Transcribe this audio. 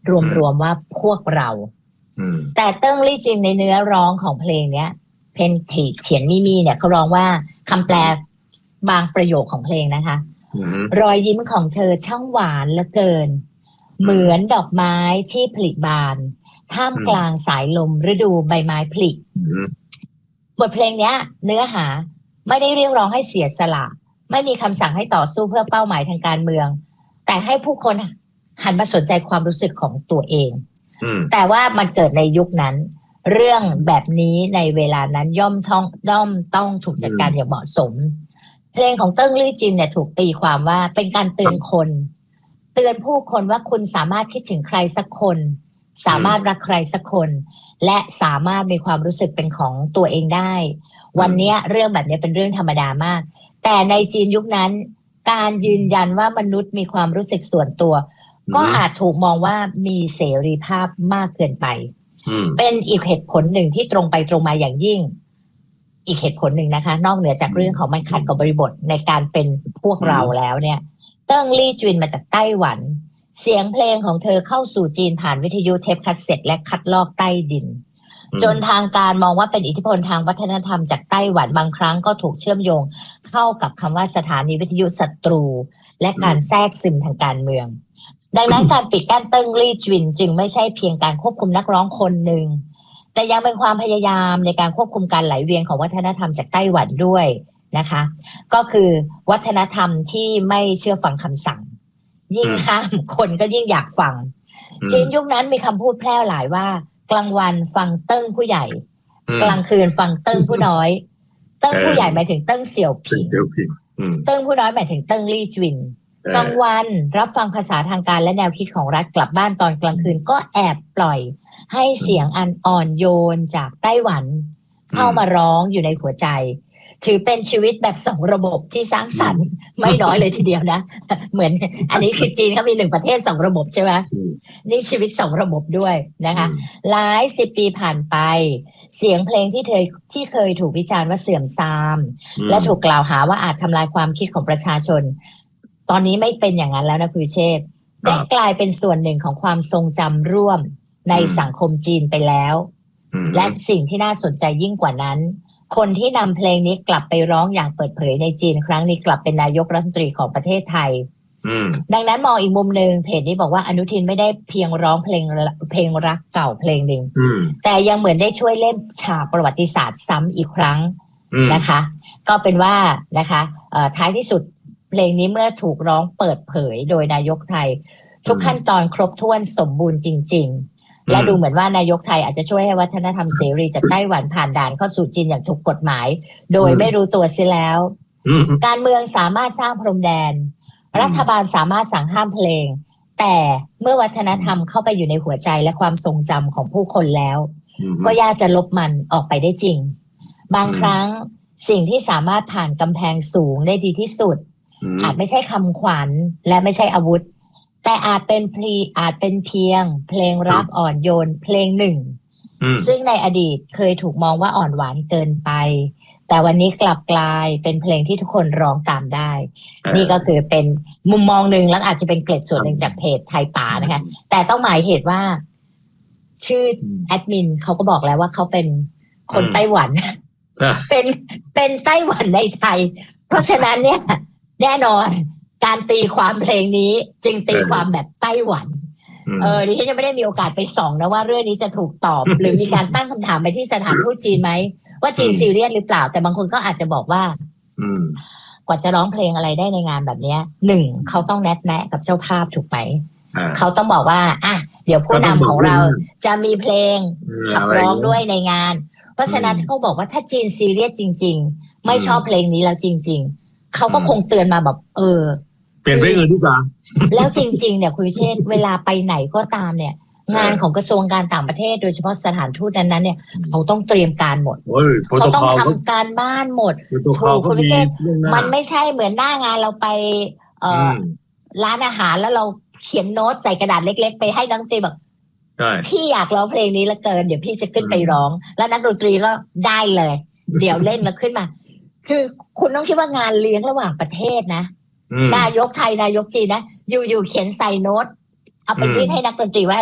รวมว่าพวกเราแต่เติ้งลี่จินในเนื้อร้องของเพลงเนี้ยเพนทีเขียนมี่เนี่ยเขาร้องว่าคำแปลบางประโยคของเพลงนะคะรอยยิ้มของเธอช่างหวานเหลือเกินเหมือนดอกไม้ที่ผลิบานท่ามกลางสายลมฤดูใบไม้ผลิบทเพลงเนี้ยเนื้อหาไม่ได้เรียกร้องให้เสียสละไม่มีคำสั่งให้ต่อสู้เพื่อเป้าหมายทางการเมืองแต่ให้ผู้คนหันมาสนใจความรู้สึกของตัวเองแต่ว่ามันเกิดในยุคนั้นเรื่องแบบนี้ในเวลานั้นย่อมต้องถูกจัดการอย่างเหมาะสมเพลงของเติ้งลี่จินเนี่ยถูกตีความว่าเป็นการเตือนคนเตือนผู้คนว่าคุณสามารถคิดถึงใครสักคนสามารถรักใครสักคนและสามารถมีความรู้สึกเป็นของตัวเองได้วันนี้เรื่องแบบนี้เป็นเรื่องธรรมดามากแต่ในจีนยุคนั้นการยืนยันว่ามนุษย์มีความรู้สึกส่วนตัวก็อาจถูกมองว่ามีเสรีภาพมากเกินไปเป็นอีกเหตุผลหนึ่งที่ตรงไปตรงมาอย่างยิ่งอีกเหตุผลหนึ่งนะคะนอกเหนือจากเรื่องของมันขัดกับบริบทในการเป็นพวกเราแล้วเนี่ยเติ้งลี่จินมาจากไต้หวันเสียงเพลงของเธอเข้าสู่จีนผ่านวิทยุเทปคัสเซ็ตและคัดลอกใต้ดินจนทางการมองว่าเป็นอิทธิพลทางวัฒนธรรมจากไต้หวันบางครั้งก็ถูกเชื่อมโยงเข้ากับคำว่าสถานีวิทยุศัตรูและการแทรกซึมทางการเมืองดังนั้นการปิดกั้นเติ้งลี่จินจึงไม่ใช่เพียงการควบคุมนักร้องคนหนึ่งแต่ยังเป็นความพยายามในการควบคุมการไหลเวียนของวัฒนธรรมจากไต้หวันด้วยนะคะก็คือวัฒนธรรมที่ไม่เชื่อฟังคำสั่งยิ่งห้ามคนก็ยิ่งอยากฟังจีนยุคนั้นมีคำพูดแพร่หลายว่ากลางวันฟังเติ้งผู้ใหญ่กลางคืนฟังเติ้งผู้น้อยเติ้งผู้ใหญ่หมายถึงเติ้งเสี่ยวผิงเติ้งผู้น้อยหมายถึงเติ้งลี่จินกลางวันรับฟังภาษาทางการและแนวคิดของรัฐกลับบ้านตอนกลางคืนก็แอบปล่อยให้เสียงอันอ่อนโยนจากไต้หวันเข้ามาร้องอยู่ในหัวใจถือเป็นชีวิตแบบสองระบบที่สร้างสรรค์ไม่น้อยเลยทีเดียวนะเหมือนอันนี้คือจีนเขามี1ประเทศ2ระบบใช่ไหมนี่ชีวิต2ระบบด้วยนะคะหลาย10 ปีผ่านไปเสียงเพลงที่เคยถูกวิจารณ์ว่าเสื่อมทรามและถูกกล่าวหาว่าอาจทำลายความคิดของประชาชนตอนนี้ไม่เป็นอย่างนั้นแล้วนะคุณเชษฐ์ได้กลายเป็นส่วนหนึ่งของความทรงจำร่วมในสังคมจีนไปแล้วและสิ่งที่น่าสนใจยิ่งกว่านั้นคนที่นำเพลงนี้กลับไปร้องอย่างเปิดเผยในจีนครั้งนี้กลับเป็นนายกรัฐมนตรีของประเทศไทยดังนั้นมองอีกมุมหนึ่งเพจนี้บอกว่าอนุทินไม่ได้เพียงร้องเพลงรักเก่าเพลงหนึ่งแต่ยังเหมือนได้ช่วยเล่นฉากประวัติศาสตร์ซ้ำอีกครั้งนะคะก็เป็นว่านะคะท้ายที่สุดเพลงนี้เมื่อถูกร้องเปิดเผยโดยนายกไทยทุกขั้นตอนครบถ้วนสมบูรณ์จริงๆและดูเหมือนว่านายกไทยอาจจะช่วยให้วัฒนธรรมเสรีจากไต้หวันผ่านด่านเข้าสู่จีนอย่างถูกกฎหมายโดยไม่รู้ตัวเสียแล้วการเมืองสามารถสร้างพรมแดนรัฐบาลสามารถสั่งห้ามเพลงแต่เมื่อวัฒนธรรมเข้าไปอยู่ในหัวใจและความทรงจำของผู้คนแล้วก็ยากจะลบมันออกไปได้จริงบางครั้งสิ่งที่สามารถผ่านกำแพงสูงได้ดีที่สุดอาจไม่ใช่คำขวัญและไม่ใช่อาวุธแต่อาจเป็นเพียงเพลงรักอ่อนโยนเพลงหนึ่งซึ่งในอดีตเคยถูกมองว่าอ่อนหวานเกินไปแต่วันนี้กลับกลายเป็นเพลงที่ทุกคนร้องตามได้นี่ก็คือเป็นมุมมองหนึ่งแล้วอาจจะเป็นเกร็ดส่วนหนึ่งจากเพจไทยป๋านะคะแต่ต้องหมายเหตุว่าชื่อแอดมินเขาก็บอกแล้วว่าเขาเป็นคนไต้หวันเป็นไต้หวันในไทยเพราะฉะนั้นเนี่ยแน่นอนการตีความเพลงนี้จึงตีความแบบไต้หวันดิฉันยังไม่ได้มีโอกาสไปส่องนะว่าเรื่องนี้จะถูกตอบ หรือมีการตั้งคำถามไปที่สถานทูตจีนไหมว่าจีนซีเรียสหรือเปล่าแต่บางคนก็อาจจะบอกว่ากว่าจะร้องเพลงอะไรได้ในงานแบบนี้1เขาต้องแนะกับเจ้าภาพถูกไหมเขาต้องบอกว่าเดี๋ยวผู้นำของเราจะมีเพลงขับร้องด้วยในงานเพราะฉะนั้นเขาบอกว่าถ้าจีนซีเรียสจริงๆไม่ชอบเพลงนี้แล้วจริงๆเขาก็คงเตือนมาแบบเปลี่ยนเพลงอื่นดีกว่าแล้วจริงๆเนี่ยคุณเชษฐ์เวลาไปไหนก็ตามเนี่ยงานของกระทรวงการต่างประเทศโดยเฉพาะสถานทูตนั้นๆเนี่ยเขาต้องเตรียมการหมดเขาต้องทำการบ้านหมดถูกคุณเชษฐ์มันไม่ใช่เหมือนหน้างานเราไปร้านอาหารแล้วเราเขียนโน้ตใส่กระดาษเล็กๆไปให้นักดนตรีแบบพี่อยากร้องเพลงนี้เหลือเกินเดี๋ยวพี่จะขึ้นไปร้องแล้วนักดนตรีก็ได้เลยเดี๋ยวเล่นแล้วขึ้นมาคือคุณต้องคิดว่างานเลี้ยงระหว่างประเทศนะนายกไทยนายกจีนนะอยู่ๆเขียนใส่โน้ตเอาไปยื่นให้นักดนตรีว่า